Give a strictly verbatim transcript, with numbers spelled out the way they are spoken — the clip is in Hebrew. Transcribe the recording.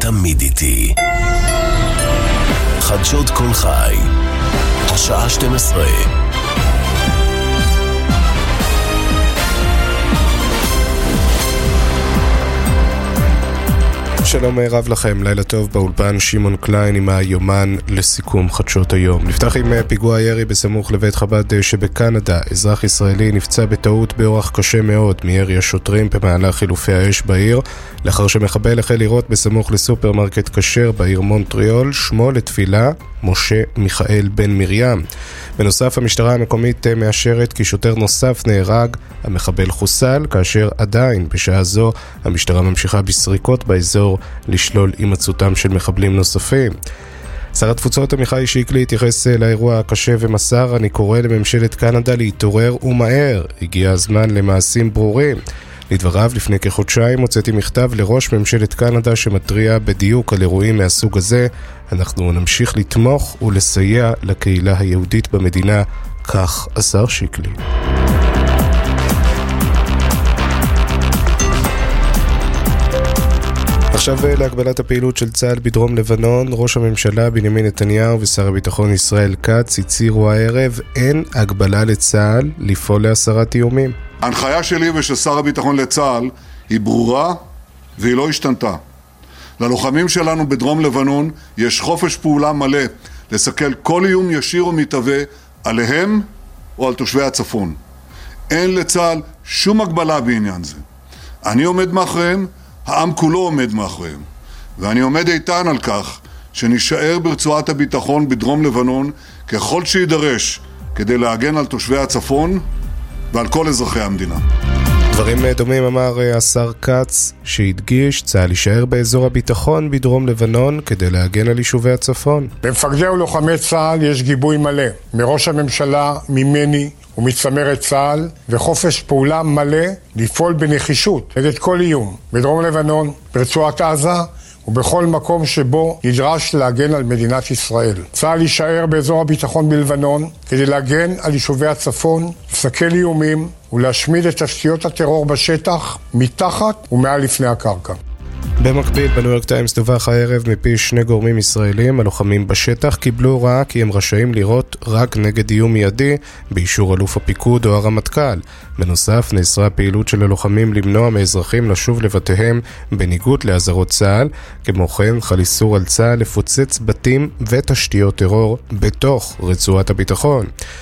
תמיד איתי. חדשות כל חי, השעה שתים עשרה. שלום רב לכם, לילה טוב באולפן שמעון קליין עם היומן לסיכום חדשות היום. נפתח עם פיגוע ירי בסמוך לבית חב"ד שבקנדה. אזרח ישראלי נפצע בטעות באורח קשה מאוד מירי השוטרים במהלך חילופי האש בעיר, לאחר שמחבל החל לירות בסמוך לסופרמרקט כשר בעיר מונטריאול. שמו לתפילה משה מיכאל בן מרים. בנוסף, המשטרה המקומית מאשרת כי שוטר נוסף נהרג. המחבל חוסל, כאשר עדיין בשעה זו המשטרה ממשיכה בסריקות באזור לשלול הימצאותם של מחבלים נוספים. שר התפוצות עמיחי שיקלי התייחס לאירוע הקשה ומסר: אני קורא לממשלת קנדה להתעורר ומהר, הגיע הזמן למעשים ברורים. לדבריו, לפני כחודשיים הוצאתי מכתב לראש ממשלת קנדה שמתריע בדיוק על אירועים מהסוג הזה. אנחנו נמשיך לתמוך ולסייע לקהילה היהודית במדינה, כך עשר שיקלי. עכשיו להגבלת הפעילות של צה"ל בדרום לבנון. ראש הממשלה בנימין נתניהו ושר הביטחון ישראל כץ הצהירו הערב: אין הגבלה לצה"ל לפעול להסרת איומים. ההנחיה שלי ושל שר הביטחון לצה"ל היא ברורה והיא לא השתנתה. ללוחמים שלנו בדרום לבנון יש חופש פעולה מלא לסכל כל איום ישיר ומתהווה עליהם או על תושבי הצפון. אין לצה"ל שום הגבלה בעניין זה. אני עומד מאחוריהם, העם כולו עומד מאחוריהם, ואני עומד איתן על כך שנשאר ברצועת הביטחון בדרום לבנון ככל שידרש כדי להגן על תושבי הצפון ועל כל אזרחי המדינה. דברים דומים אמר השר כץ, שהדגיש צה"ל יישאר באזור הביטחון בדרום לבנון כדי להגן על יישובי הצפון. למפקדי ולוחמי צה"ל יש גיבוי מלא מראש הממשלה, ממני ומצמרת צה"ל, וחופש פעולה מלא לפעול בנחישות נגד כל איום בדרום לבנון, ברצועת עזה ובכל מקום שבו נדרש להגן על מדינת ישראל. צה"ל יישאר באזור הביטחון בלבנון כדי להגן על יישובי הצפון, לסכל איומים ולהשמיד את תשתיות הטרור בשטח, מתחת ומעל לפני הקרקע. במקביל, בניו יורק טיימס דווח הערב מפי שני גורמים ישראלים: הלוחמים בשטח קיבלו הוראה כי הם רשאים לירות רק נגד איום מיידי באישור אלוף הפיקוד או הרמטכ"ל. בנוסף, נאסרה פעילות של הלוחמים למנוע מאזרחים לשוב לבתיהם בניגוד לאזהרות צה"ל. כמו כן, חל איסור על צה"ל לפוצץ בתים ותשתיות טרור בתוך רצועת הביטחון.